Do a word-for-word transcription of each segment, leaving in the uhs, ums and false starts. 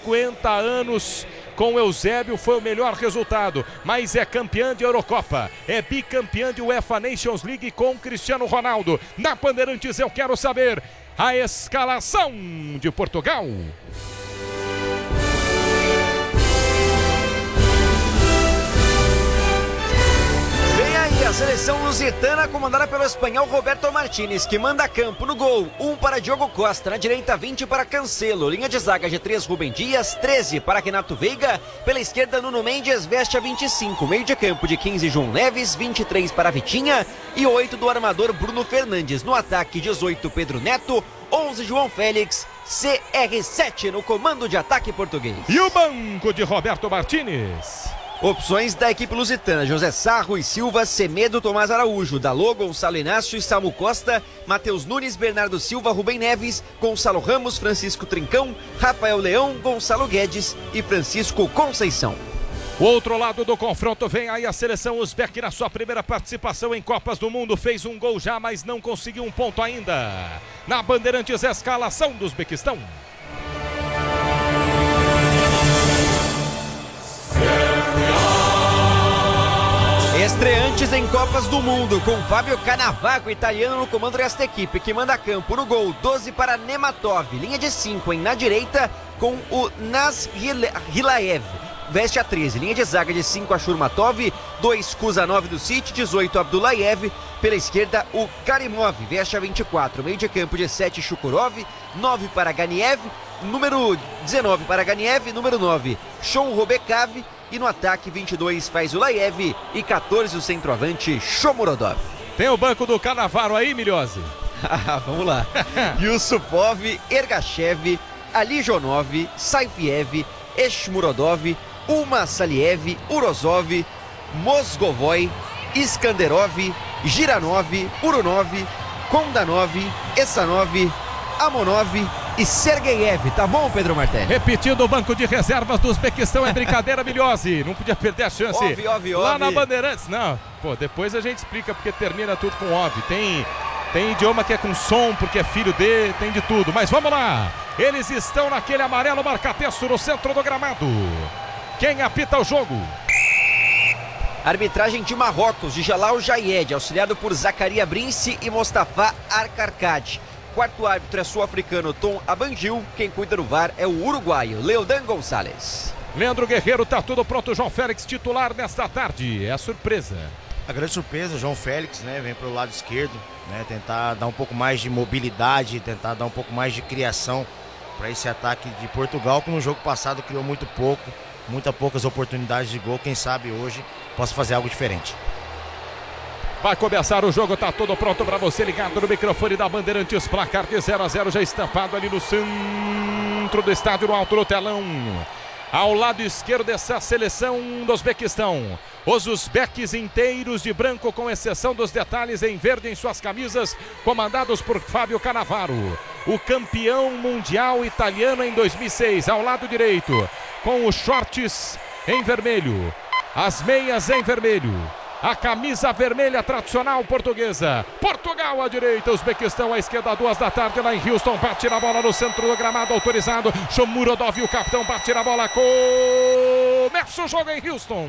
cinquenta anos com Eusébio foi o melhor resultado, mas é campeã de Eurocopa, é bicampeã de UEFA Nations League com Cristiano Ronaldo. Na Bandeirantes eu quero saber a escalação de Portugal. A seleção lusitana comandada pelo espanhol Roberto Martínez, que manda a campo no gol, um para Diogo Costa, na direita vinte para Cancelo, linha de zaga G três Rubem Dias, treze para Renato Veiga, pela esquerda Nuno Mendes veste a vinte e cinco, meio de campo de quinze João Neves, vinte e três para Vitinha e oito do armador Bruno Fernandes, no ataque dezoito Pedro Neto, onze João Félix, C R sete no comando de ataque português. E o banco de Roberto Martínez? Opções da equipe lusitana: José Sá, Rui Silva, Semedo, Tomás Araújo, Dalô, Gonçalo Inácio e Salmo Costa, Matheus Nunes, Bernardo Silva, Rubem Neves, Gonçalo Ramos, Francisco Trincão, Rafael Leão, Gonçalo Guedes e Francisco Conceição. O outro lado do confronto vem aí a seleção uzbeque na sua primeira participação em Copas do Mundo, fez um gol já, mas não conseguiu um ponto ainda. Na Bandeirantes, escalação do Uzbequistão. Estreantes em Copas do Mundo, com Fábio Cannavaro, italiano, no comando desta equipe, que manda a campo no gol, doze para Nematov, linha de cinco em na direita, com o Naz Hilaev, veste a treze, linha de zaga de cinco a Shurmatov, dois Kuzanov do City, dezoito Abdullayev, pela esquerda o Karimov, veste a vinte e quatro, meio de campo de sete Shukurov, nove para Ganiev, número dezenove para Ganiev, número nove Shon Robekav, e no ataque vinte e dois faz o Laev e quatorze o centroavante Shomurodov. Tem o banco do Cannavaro aí, Milhose? Vamos lá. Yusupov, Ergachev, Alijonov, Saifiev, Eshmurodov, Uma Saliev, Urozov, Mosgovoi, Iskanderov, Giranov, Urunov, Kondanov, Essanov, Amonov e Sergeyev, tá bom, Pedro Martelli? Repetindo o banco de reservas do Uzbequistão, é brincadeira, Milhose. Não podia perder a chance. Óbvio, óbvio, Lá óbvio. na Bandeirantes, não. Pô, depois a gente explica porque termina tudo com óbvio. Tem, tem idioma que é com som, porque é filho de, tem de tudo. Mas vamos lá. Eles estão naquele amarelo marca-texto no centro do gramado. Quem apita o jogo? Arbitragem de Marrocos, de Jalal Jayed, auxiliado por Zacaria Brince e Mostafa Arcarcad. Quarto árbitro é sul-africano Tom Abangil. Quem cuida do V A R é o uruguaio Leodan Gonçalves. Leandro Guerreiro, tá tudo pronto. João Félix titular nesta tarde. É a surpresa. A grande surpresa, João Félix, né, vem para o lado esquerdo, né, tentar dar um pouco mais de mobilidade, tentar dar um pouco mais de criação para esse ataque de Portugal, que no jogo passado criou muito pouco, muitas poucas oportunidades de gol. Quem sabe hoje possa fazer algo diferente. Vai começar o jogo, tá tudo pronto para você ligado no microfone da Bandeirantes. Placar de zero a zero já estampado ali no centro do estádio, no alto do telão. Ao lado esquerdo dessa seleção do Uzbequistão, os uzbeques inteiros de branco, com exceção dos detalhes em verde em suas camisas, comandados por Fábio Cannavaro, o campeão mundial italiano em dois mil e seis. Ao lado direito, com os shorts em vermelho, as meias em vermelho, a camisa vermelha tradicional portuguesa. Portugal à direita, Uzbequistão à esquerda, duas da tarde lá em Houston. Bate na bola no centro do gramado, autorizado. Shomurodov, o capitão, bate na bola. Começa o jogo em Houston.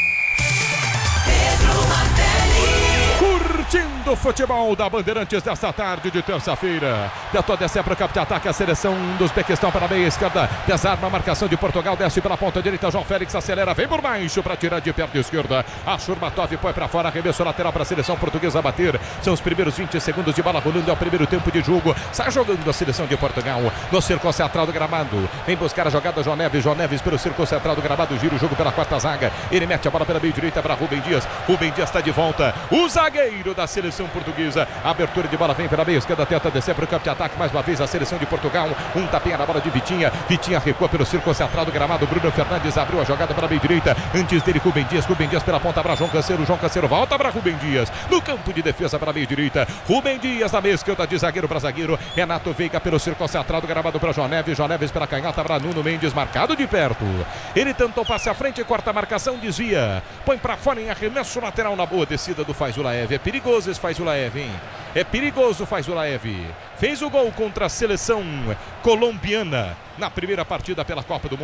Pedro Martelli. Curtindo o futebol da Bandeirantes desta tarde de terça-feira. Tentou descer para o campo de ataque a seleção do Uzbequistão para a meia esquerda. Desarma a marcação de Portugal, desce para a ponta direita. João Félix acelera, vem por baixo para tirar de perna esquerda. A Shurmatov põe para fora, arremesso lateral para a seleção portuguesa bater. São os primeiros vinte segundos de bola rolando, é o primeiro tempo de jogo. Sai jogando a seleção de Portugal no círculo central do gramado. Vem buscar a jogada João Neves. João Neves pelo círculo central do gramado, gira o jogo pela quarta zaga. Ele mete a bola pela meia direita para Rubem Dias. Rubem Dias está de volta. O zagueiro da seleção portuguesa. A abertura de bola vem pela meia esquerda, tenta descer para o campo de ataque. Mais uma vez a seleção de Portugal. Um tapinha na bola de Vitinha. Vitinha recua pelo círculo central do gramado. Bruno Fernandes abriu a jogada para a meia direita. Antes dele, Rubem Dias. Rubem Dias pela ponta para João Canseiro. João Canseiro volta para Rubem Dias. No campo de defesa para a meia direita. Rubem Dias na meia esquerda, de zagueiro para zagueiro. Renato Veiga pelo círculo central do gramado para João Neves. João Neves pela canhota para Nuno Mendes, marcado de perto. Ele tentou passe à frente, corta a marcação, desvia. Põe para fora em arremesso lateral na boa descida do Faizulaev. É perigoso esse Faizulaev, hein? É perigoso o Faizulaev. Fez o gol contra a seleção colombiana na primeira partida pela Copa do Mundo.